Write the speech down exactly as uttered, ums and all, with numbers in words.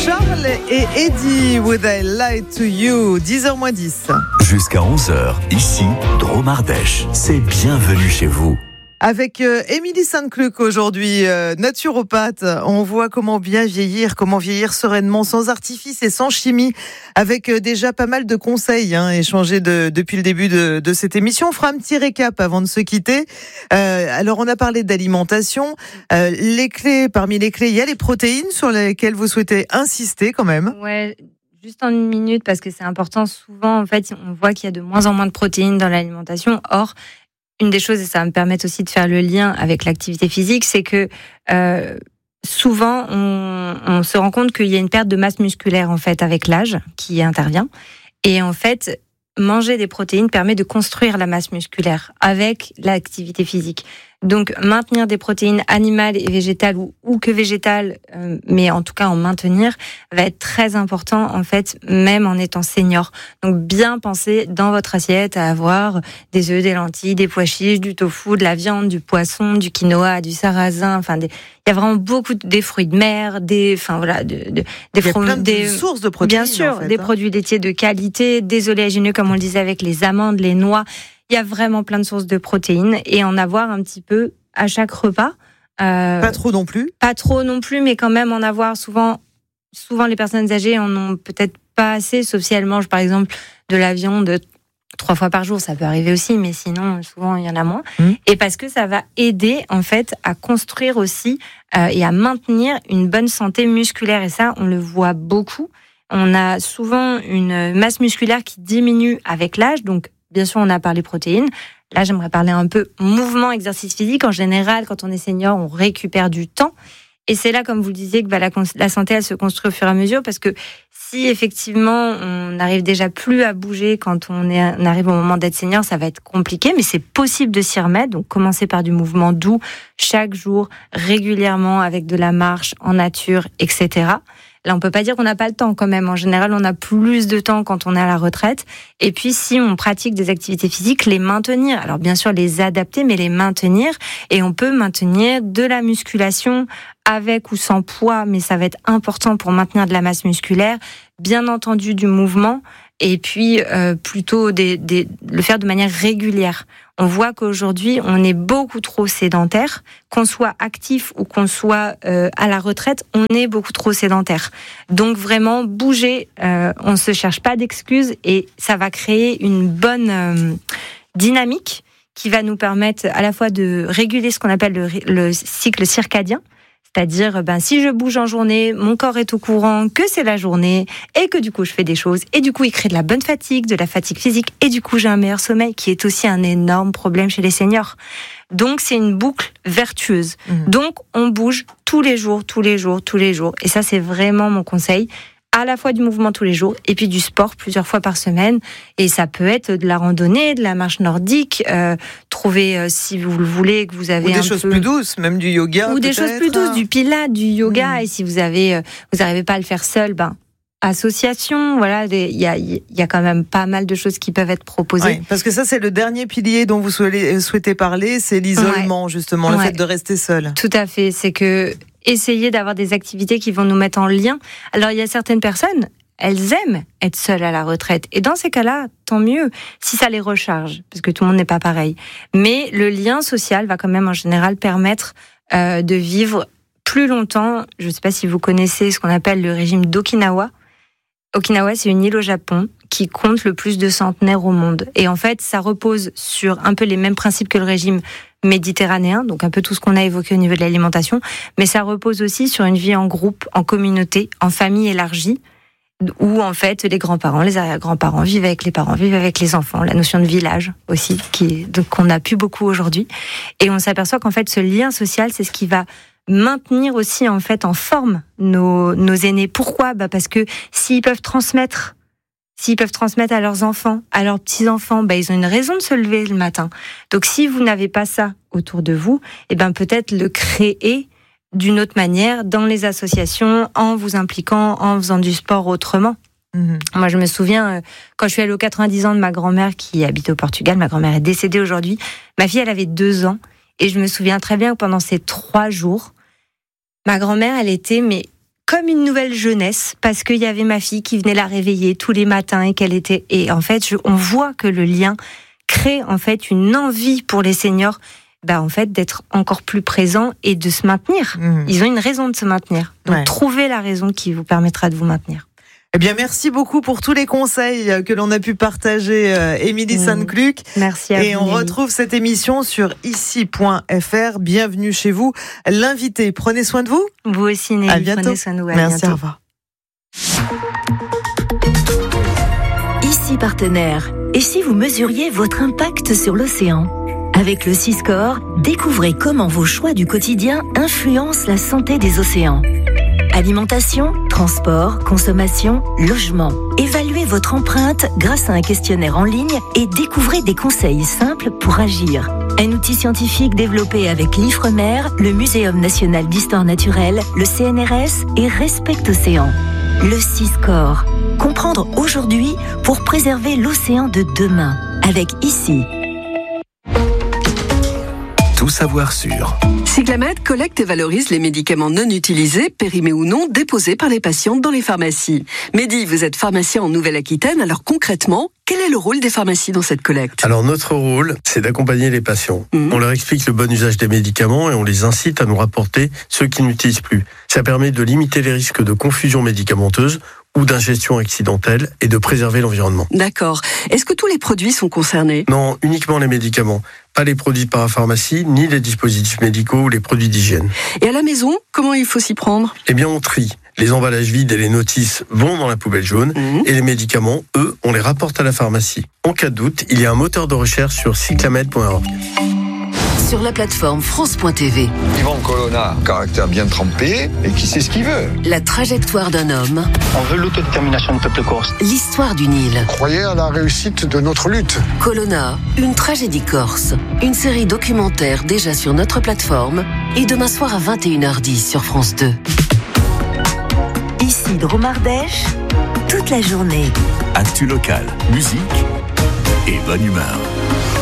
Charles et Eddie, Would I Lie to You, dix heures moins dix. Jusqu'à onze heures, ici, Drôme Ardèche. C'est bienvenue chez vous. Avec euh, Émilie Sainte-Cluc aujourd'hui, euh, naturopathe, on voit comment bien vieillir, comment vieillir sereinement, sans artifice et sans chimie, avec euh, déjà pas mal de conseils hein, échangés de, depuis le début de, de cette émission. On fera un petit récap avant de se quitter. Euh, alors on a parlé d'alimentation, euh, les clés, parmi les clés, il y a les protéines sur lesquelles vous souhaitez insister quand même. Ouais. Juste en une minute, parce que c'est important. Souvent, en fait, on voit qu'il y a de moins en moins de protéines dans l'alimentation. Or, une des choses, et ça va me permettre aussi de faire le lien avec l'activité physique, c'est que euh, souvent, on, on se rend compte qu'il y a une perte de masse musculaire en fait avec l'âge qui intervient. Et en fait, manger des protéines permet de construire la masse musculaire avec l'activité physique. Donc, maintenir des protéines animales et végétales ou, ou que végétales, euh, mais en tout cas en maintenir, va être très important en fait, même en étant senior. Donc, bien penser dans votre assiette à avoir des œufs, des lentilles, des pois chiches, du tofu, de la viande, du poisson, du quinoa, du sarrasin. Enfin, des, il y a vraiment beaucoup de, des fruits de mer, des, enfin voilà, de, de, des il y a from- plein de des sources de protéines. Bien sûr, en fait, des hein. produits laitiers de qualité, des oléagineux comme on le disait avec les amandes, les noix. Il y a vraiment plein de sources de protéines et en avoir un petit peu à chaque repas. Euh, Pas trop non plus. Pas trop non plus, mais quand même en avoir souvent. Souvent, les personnes âgées en ont peut-être pas assez, sauf si elles mangent par exemple de la viande trois fois par jour. Ça peut arriver aussi, mais sinon, souvent, il y en a moins. Mmh. Et parce que ça va aider en fait à construire aussi euh, et à maintenir une bonne santé musculaire. Et ça, on le voit beaucoup. On a souvent une masse musculaire qui diminue avec l'âge, donc bien sûr, on a parlé protéines. Là, j'aimerais parler un peu mouvement, exercice physique. En général, quand on est senior, on récupère du temps. Et c'est là, comme vous le disiez, que bah, la, la santé, elle se construit au fur et à mesure. Parce que si effectivement, on n'arrive déjà plus à bouger quand on, est, on arrive au moment d'être senior, ça va être compliqué. Mais c'est possible de s'y remettre. Donc, commencer par du mouvement doux chaque jour, régulièrement, avec de la marche en nature, et cetera. Là, on peut pas dire qu'on n'a pas le temps quand même. En général, on a plus de temps quand on est à la retraite. Et puis, si on pratique des activités physiques, les maintenir. Alors, bien sûr, les adapter, mais les maintenir. Et on peut maintenir de la musculation avec ou sans poids, mais ça va être important pour maintenir de la masse musculaire. Bien entendu, du mouvement. Et puis, euh, plutôt des, des, le faire de manière régulière. On voit qu'aujourd'hui, on est beaucoup trop sédentaire. Qu'on soit actif ou qu'on soit euh, à la retraite, on est beaucoup trop sédentaire. Donc vraiment, bouger, euh, on ne se cherche pas d'excuses et ça va créer une bonne euh, dynamique qui va nous permettre à la fois de réguler ce qu'on appelle le, le cycle circadien. C'est-à-dire, ben, si je bouge en journée, mon corps est au courant que c'est la journée et que du coup, je fais des choses. Et du coup, il crée de la bonne fatigue, de la fatigue physique. Et du coup, j'ai un meilleur sommeil qui est aussi un énorme problème chez les seniors. Donc, c'est une boucle vertueuse. Mmh. Donc, on bouge tous les jours, tous les jours, tous les jours. Et ça, c'est vraiment mon conseil. À la fois du mouvement tous les jours et puis du sport plusieurs fois par semaine. Et ça peut être de la randonnée, de la marche nordique, euh, trouver, euh, si vous le voulez, que vous avez ou des un choses peu... plus douces, même du yoga. Ou des choses plus douces, du pilates, du yoga. Mmh. Et si vous avez, euh, vous n'arrivez pas à le faire seul, ben association, voilà, il y a, il y a quand même pas mal de choses qui peuvent être proposées. Oui, parce que ça, c'est le dernier pilier dont vous souhaitez parler, c'est l'isolement, ouais. justement, le ouais. fait de rester seul. Tout à fait, c'est que essayer d'avoir des activités qui vont nous mettre en lien. Alors, il y a certaines personnes, elles aiment être seules à la retraite. Et dans ces cas-là, tant mieux, si ça les recharge, parce que tout le monde n'est pas pareil. Mais le lien social va quand même, en général, permettre euh, de vivre plus longtemps. Je ne sais pas si vous connaissez ce qu'on appelle le régime d'Okinawa. Okinawa, c'est une île au Japon qui compte le plus de centenaires au monde. Et en fait, ça repose sur un peu les mêmes principes que le régime méditerranéen, donc un peu tout ce qu'on a évoqué au niveau de l'alimentation, mais ça repose aussi sur une vie en groupe, en communauté, en famille élargie, où en fait les grands-parents, les arrière-grands-parents vivent avec les parents, vivent avec les enfants, la notion de village aussi, qui est, donc, qu'on n'a plus beaucoup aujourd'hui. Et on s'aperçoit qu'en fait ce lien social, c'est ce qui va maintenir aussi en fait en forme nos, nos aînés. Pourquoi ? Bah parce que s'ils peuvent transmettre S'ils peuvent transmettre à leurs enfants, à leurs petits-enfants, ben ils ont une raison de se lever le matin. Donc si vous n'avez pas ça autour de vous, eh ben peut-être le créer d'une autre manière dans les associations, en vous impliquant, en faisant du sport autrement. Mmh. Moi, je me souviens, quand je suis allée aux quatre-vingt-dix ans de ma grand-mère qui habite au Portugal, ma grand-mère est décédée aujourd'hui, ma fille, elle avait deux ans, et je me souviens très bien que pendant ces trois jours, ma grand-mère, elle était mais comme une nouvelle jeunesse, parce qu'il y avait ma fille qui venait la réveiller tous les matins et qu'elle était. Et en fait, je, on voit que le lien crée en fait une envie pour les seniors, bah en fait d'être encore plus présents et de se maintenir. Mmh. Ils ont une raison de se maintenir. Donc ouais. Trouvez la raison qui vous permettra de vous maintenir. Eh bien, merci beaucoup pour tous les conseils que l'on a pu partager, euh, Émilie mmh. Sainte-Cluc. Merci à Et vous. on Émilie. Retrouve cette émission sur ici point f r. Bienvenue chez vous, l'invité. Prenez soin de vous. Vous aussi, Nelly. À bientôt. Prenez soin de vous. À merci, bientôt. au revoir. Ici Partenaire. Et si vous mesuriez votre impact sur l'océan ? Avec le Siscore, découvrez comment vos choix du quotidien influencent la santé des océans. Alimentation, transport, consommation, logement. Évaluez votre empreinte grâce à un questionnaire en ligne et découvrez des conseils simples pour agir. Un outil scientifique développé avec l'Ifremer, le Muséum national d'histoire naturelle, le C N R S et Respect Océan. Le Siscore. Comprendre aujourd'hui pour préserver l'océan de demain. Avec ici. Tout savoir sur. Cyclamed collecte et valorise les médicaments non utilisés, périmés ou non, déposés par les patientes dans les pharmacies. Mehdi, vous êtes pharmacien en Nouvelle-Aquitaine, alors concrètement, quel est le rôle des pharmacies dans cette collecte ? Alors notre rôle, c'est d'accompagner les patients. Mmh. On leur explique le bon usage des médicaments et on les incite à nous rapporter ceux qu'ils n'utilisent plus. Ça permet de limiter les risques de confusion médicamenteuse ou d'ingestion accidentelle et de préserver l'environnement. D'accord. Est-ce que tous les produits sont concernés ? Non, uniquement les médicaments. Pas les produits de parapharmacie, ni les dispositifs médicaux ou les produits d'hygiène. Et à la maison, comment il faut s'y prendre ? Eh bien, on trie. Les emballages vides et les notices vont dans la poubelle jaune mmh. et les médicaments, eux, on les rapporte à la pharmacie. En cas de doute, il y a un moteur de recherche sur cyclamed point org. Sur la plateforme France point t v. Yvan Colonna, caractère bien trempé et qui sait ce qu'il veut. La trajectoire d'un homme. On veut l'autodétermination du peuple corse. L'histoire d'une île. Croyez à la réussite de notre lutte. Colonna, une tragédie corse. Une série documentaire déjà sur notre plateforme et demain soir à vingt et une heures dix sur France deux. Ici Dromardèche, toute la journée. Actu local, musique et bonne humeur.